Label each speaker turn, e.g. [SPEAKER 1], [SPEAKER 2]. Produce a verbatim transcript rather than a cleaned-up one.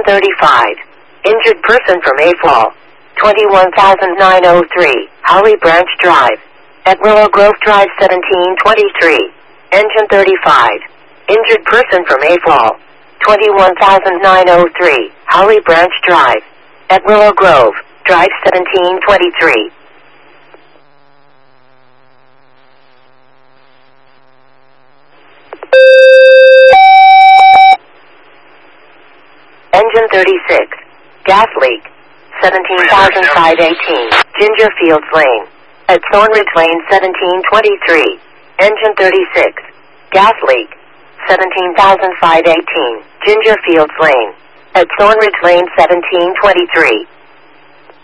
[SPEAKER 1] thirty-five. Injured person from A F A L. twenty-one thousand nine hundred three. Holly Branch Drive. At Willow Grove Drive seventeen twenty-three. Engine thirty-five. Injured person from A F A L. twenty-one thousand nine hundred three. Holly Branch Drive. At Willow Grove Drive seventeen twenty-three. Engine thirty-six. Gas leak. seventeen thousand five hundred eighteen. Ginger Fields Lane. At Thornridge Lane seventeen twenty-three. Engine thirty-six. Gas leak. seventeen thousand five hundred eighteen. Ginger Fields Lane. At Thornridge Lane seventeen twenty-three.